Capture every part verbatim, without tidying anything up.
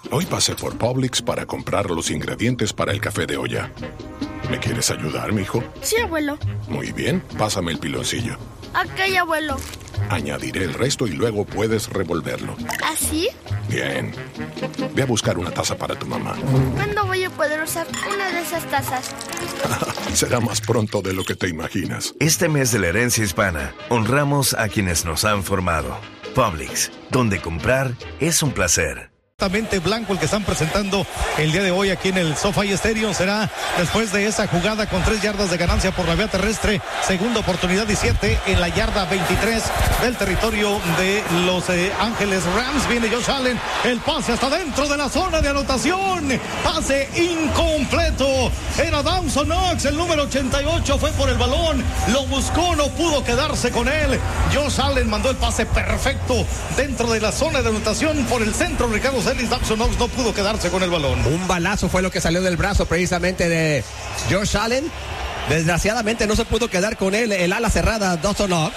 Hoy pasé por Publix para comprar los ingredientes para el café de olla. ¿Me quieres ayudar, mijo? Sí, abuelo. Muy bien, pásame el piloncillo. Ok, abuelo. Añadiré el resto y luego puedes revolverlo. ¿Así? Bien. Ve a buscar una taza para tu mamá. ¿Cuándo voy a poder usar una de esas tazas? Será más pronto de lo que te imaginas. Este mes de la herencia hispana, honramos a quienes nos han formado. Publix, donde comprar es un placer. Blanco el que están presentando el día de hoy aquí en el SoFi Stadium. Será después de esa jugada con tres yardas de ganancia por la vía terrestre, segunda oportunidad y siete en la yarda veintitrés del territorio de Los eh, Ángeles Rams. Viene Josh Allen, el pase hasta dentro de la zona de anotación, pase incompleto, era Dawson Knox, el número ochenta y ocho, fue por el balón, lo buscó, no pudo quedarse con él. Josh Allen mandó el pase perfecto dentro de la zona de anotación por el centro. Ricardo Celis, Dawson Knox no pudo quedarse con el balón. Un balazo fue lo que salió del brazo precisamente de Josh Allen. Desgraciadamente no se pudo quedar con él el ala cerrada Dawson Knox.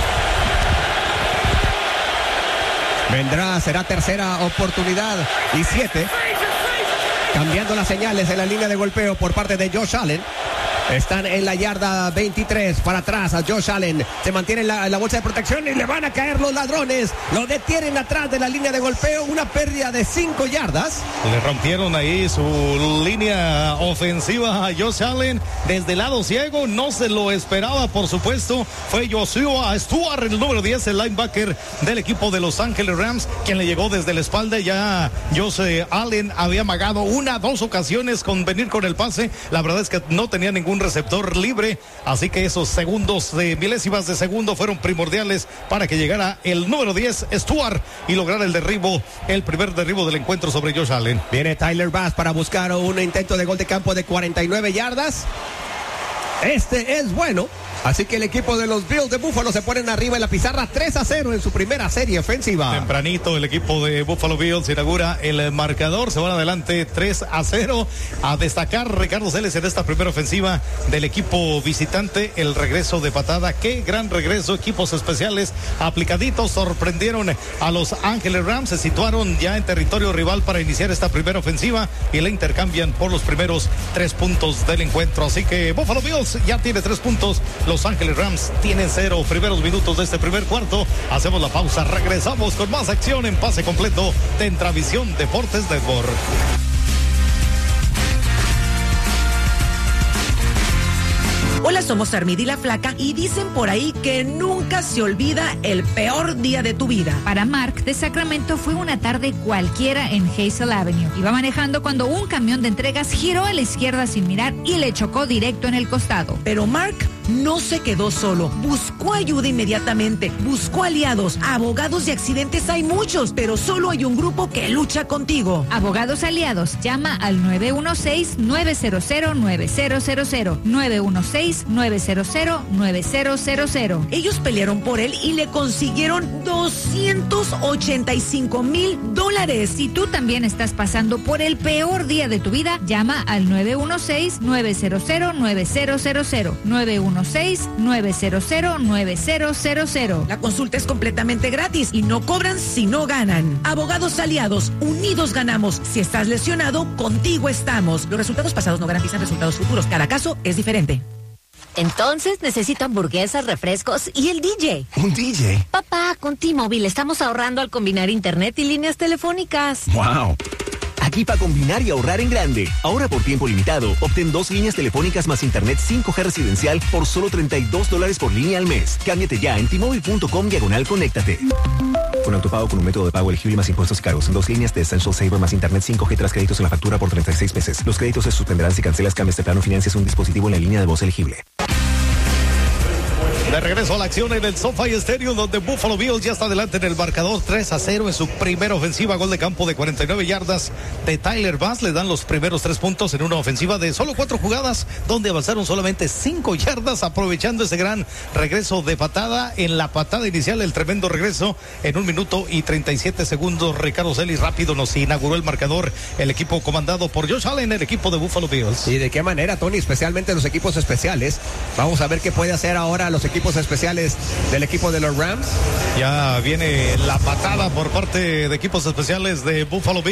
Vendrá, será tercera oportunidad y siete. Cambiando las señales en la línea de golpeo por parte de Josh Allen. Están en la yarda veintitrés, para atrás a Josh Allen, se mantiene en la, en la bolsa de protección y le van a caer los ladrones, lo detienen atrás de la línea de golpeo, una pérdida de cinco yardas. Le rompieron ahí su línea ofensiva a Josh Allen desde el lado ciego, no se lo esperaba, por supuesto, fue Joshua Stewart, el número diez, el linebacker del equipo de Los Ángeles Rams, quien le llegó desde la espalda. Ya Josh Allen había amagado una, dos ocasiones con venir con el pase, la verdad es que no tenía ningún receptor libre, así que esos segundos de milésimas de segundo fueron primordiales para que llegara el número diez, Stewart, y lograr el derribo, el primer derribo del encuentro sobre Josh Allen. Viene Tyler Bass para buscar un intento de gol de campo de cuarenta y nueve yardas. Este es bueno. Así que el equipo de los Bills de Buffalo se ponen arriba en la pizarra tres a cero en su primera serie ofensiva. Tempranito el equipo de Buffalo Bills inaugura el marcador, se van adelante tres a cero. A destacar Ricardo Celes en esta primera ofensiva del equipo visitante, el regreso de patada. Qué gran regreso, equipos especiales aplicaditos, sorprendieron a Los Ángeles Rams, se situaron ya en territorio rival para iniciar esta primera ofensiva y la intercambian por los primeros tres puntos del encuentro. Así que Buffalo Bills ya tiene tres puntos. Los Ángeles Rams tienen cero. Primeros minutos de este primer cuarto. Hacemos la pausa. Regresamos con más acción en pase completo de Intravisión Deportes Network. Hola, somos Armida y la Flaca y dicen por ahí que nunca se olvida el peor día de tu vida. Para Mark, de Sacramento fue una tarde cualquiera en Hazel Avenue. Iba manejando cuando un camión de entregas giró a la izquierda sin mirar y le chocó directo en el costado. Pero Mark no se quedó solo. Buscó ayuda inmediatamente. Buscó aliados. Abogados de accidentes hay muchos, pero solo hay un grupo que lucha contigo. Abogados aliados. Llama al nueve uno seis, nueve cero cero, nueve cero cero cero. nueve uno seis, nueve cero cero, nueve cero cero cero. Ellos pelearon por él y le consiguieron doscientos ochenta y cinco mil dólares. Si tú también estás pasando por el peor día de tu vida, llama al nueve uno seis, nueve cero cero, nueve cero cero cero. nueve uno seis, nueve cero cero, nueve cero cero cero. La consulta es completamente gratis y no cobran si no ganan. Abogados aliados, unidos ganamos. Si estás lesionado, contigo estamos. Los resultados pasados no garantizan resultados futuros. Cada caso es diferente. Entonces necesito hamburguesas, refrescos y el D J. ¿Un D J? Papá, con T-Mobile estamos ahorrando al combinar internet y líneas telefónicas. ¡Wow! Aquí para combinar y ahorrar en grande. Ahora por tiempo limitado, obtén dos líneas telefónicas más internet cinco G residencial por solo treinta y dos dólares por línea al mes. Cámbiate ya en T-Mobile.com diagonal conéctate. Con autopago con un método de pago elegible más impuestos y cargos. En dos líneas de Essential Saver más internet cinco G tras créditos en la factura por treinta y seis meses. Los créditos se suspenderán si cancelas, cambias de plano o financias un dispositivo en la línea de voz elegible. De regreso a la acción en el SoFi Stadium, donde Buffalo Bills ya está adelante en el marcador tres a cero en su primera ofensiva. Gol de campo de cuarenta y nueve yardas de Tyler Bass. Le dan los primeros tres puntos en una ofensiva de solo cuatro jugadas, donde avanzaron solamente cinco yardas, aprovechando ese gran regreso de patada. En la patada inicial, el tremendo regreso en un minuto y treinta y siete segundos. Ricardo Celis rápido nos inauguró el marcador. El equipo comandado por Josh Allen, el equipo de Buffalo Bills. ¿Y de qué manera, Tony? Especialmente los equipos especiales. Vamos a ver qué puede hacer ahora los equipos especiales del equipo de los Rams. Ya viene la patada por parte de equipos especiales de Buffalo Bills.